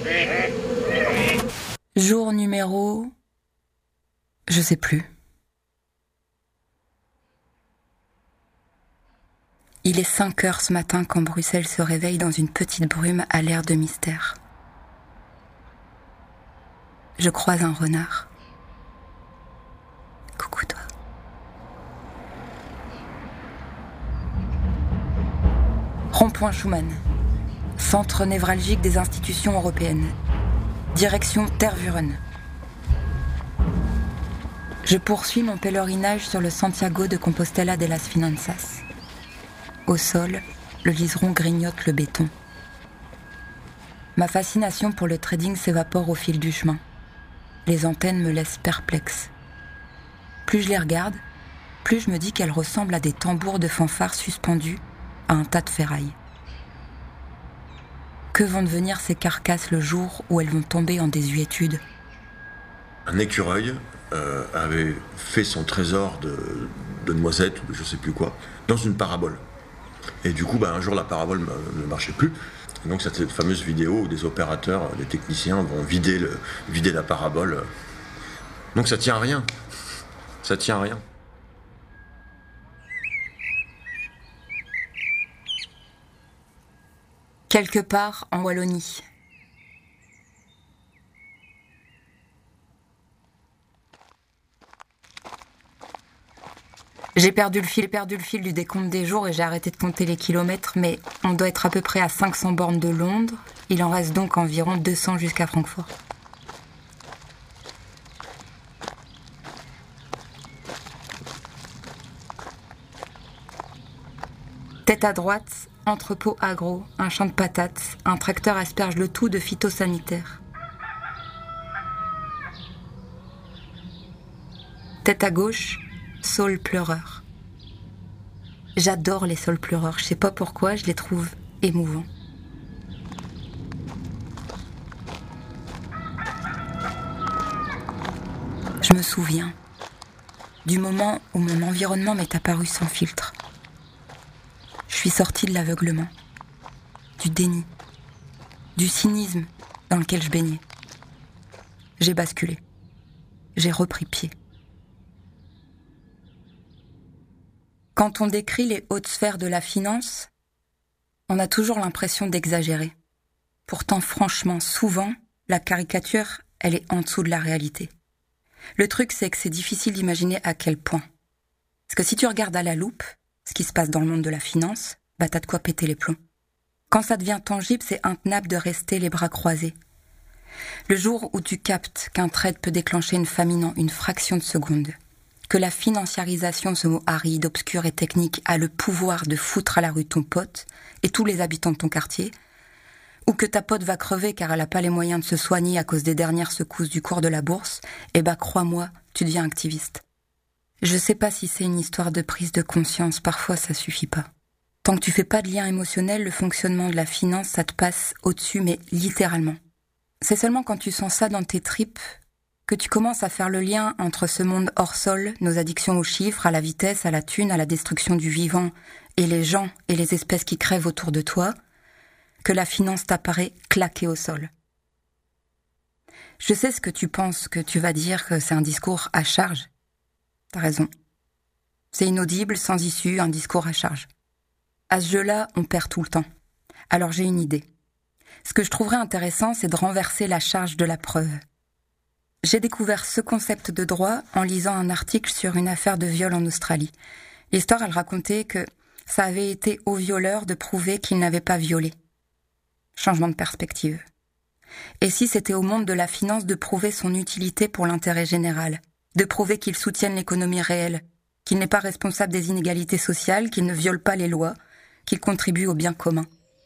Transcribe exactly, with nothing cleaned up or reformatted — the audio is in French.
Jour numéro... Je sais plus. Il est cinq heures ce matin quand Bruxelles se réveille dans une petite brume à l'air de mystère. Je croise un renard. Coucou toi. Rond-point Schuman. Centre névralgique des institutions européennes. Direction Tervuren. Je poursuis mon pèlerinage sur le Santiago de Compostela de las Finanzas. Au sol, le liseron grignote le béton. Ma fascination pour le trading s'évapore au fil du chemin. Les antennes me laissent perplexe. Plus je les regarde, plus je me dis qu'elles ressemblent à des tambours de fanfare suspendus à un tas de ferraille. Que vont devenir ces carcasses le jour où elles vont tomber en désuétude ? Un écureuil euh, avait fait son trésor de, de noisettes ou de je sais plus quoi dans une parabole. Et du coup, bah, un jour, la parabole ne marchait plus. Et donc, cette fameuse vidéo où des opérateurs, des techniciens vont vider, le, vider la parabole. Donc, ça tient à rien. Ça tient à rien. Quelque part en Wallonie. J'ai perdu le fil, perdu le fil du décompte des jours et j'ai arrêté de compter les kilomètres, mais on doit être à peu près à cinq cents bornes de Londres. Il en reste donc environ deux cents jusqu'à Francfort. Tête à droite, entrepôt agro, un champ de patates, un tracteur asperge le tout de phytosanitaire. Tête à gauche, saule pleureur. J'adore les saules pleureurs, je sais pas pourquoi, je les trouve émouvants. Je me souviens du moment où mon environnement m'est apparu sans filtre. Je suis sortie de l'aveuglement, du déni, du cynisme dans lequel je baignais. J'ai basculé. J'ai repris pied. Quand on décrit les hautes sphères de la finance, on a toujours l'impression d'exagérer. Pourtant, franchement, souvent, la caricature, elle est en dessous de la réalité. Le truc, c'est que c'est difficile d'imaginer à quel point. Parce que si tu regardes à la loupe ce qui se passe dans le monde de la finance, bah t'as de quoi péter les plombs. Quand ça devient tangible, c'est intenable de rester les bras croisés. Le jour où tu captes qu'un trade peut déclencher une famine en une fraction de seconde, que la financiarisation, ce mot aride, obscur et technique, a le pouvoir de foutre à la rue ton pote et tous les habitants de ton quartier, ou que ta pote va crever car elle n'a pas les moyens de se soigner à cause des dernières secousses du cours de la bourse, eh ben crois-moi, tu deviens activiste. Je sais pas si c'est une histoire de prise de conscience, parfois ça suffit pas. Tant que tu fais pas de lien émotionnel, le fonctionnement de la finance, ça te passe au-dessus, mais littéralement. C'est seulement quand tu sens ça dans tes tripes que tu commences à faire le lien entre ce monde hors sol, nos addictions aux chiffres, à la vitesse, à la thune, à la destruction du vivant, et les gens et les espèces qui crèvent autour de toi, que la finance t'apparaît claquée au sol. Je sais ce que tu penses, que tu vas dire que c'est un discours à charge. T'as raison. C'est inaudible, sans issue, un discours à charge. À ce jeu-là, on perd tout le temps. Alors j'ai une idée. Ce que je trouverais intéressant, c'est de renverser la charge de la preuve. J'ai découvert ce concept de droit en lisant un article sur une affaire de viol en Australie. L'histoire, elle racontait que ça avait été au violeur de prouver qu'il n'avait pas violé. Changement de perspective. Et si c'était au monde de la finance de prouver son utilité pour l'intérêt général, de prouver qu'il soutienne l'économie réelle, qu'il n'est pas responsable des inégalités sociales, qu'il ne viole pas les lois, qu'il contribue au bien commun.